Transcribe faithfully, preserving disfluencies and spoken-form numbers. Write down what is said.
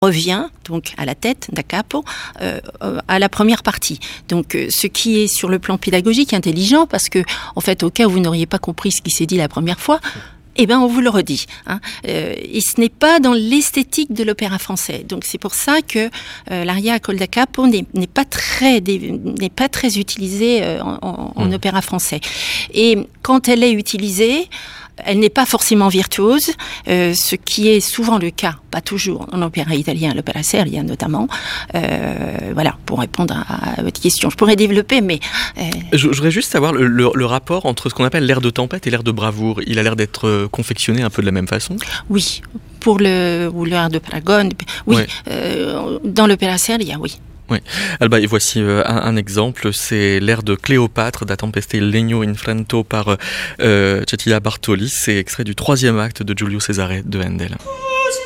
revient donc à la tête, da capo, euh, à la première partie. Donc euh, ce qui est sur le plan pédagogique intelligent, parce que en fait au cas où vous n'auriez pas compris ce qui s'est dit la première fois, eh ben on vous le redit. Hein. Euh, et ce n'est pas dans l'esthétique de l'opéra français. Donc c'est pour ça que euh, l'aria col da capo n'est, n'est pas très n'est pas très utilisée euh, en, en, en mmh. opéra français. Et quand elle est utilisée, elle n'est pas forcément virtuose, euh, ce qui est souvent le cas, pas toujours, en opéra italien, l'opéra seria notamment. Euh, voilà, pour répondre à, à votre question. Je pourrais développer, mais... Euh... Je, je voudrais juste savoir le, le, le rapport entre ce qu'on appelle l'air de tempête et l'air de bravoure. Il a l'air d'être euh, confectionné un peu de la même façon ? Oui, pour le, ou l'air de Paragon, oui. Ouais. Euh, dans l'opéra seria, oui. Oui. Alba, et voici euh, un, un exemple, c'est l'air de Cléopâtre, da Tempesta il Legno in Frento par euh, Cecilia Bartoli, c'est extrait du troisième acte de Giulio Cesare de Handel.